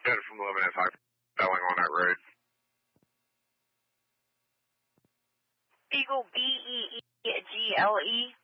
Good from 11 at 5, selling on that road. Eagle BEEGLE.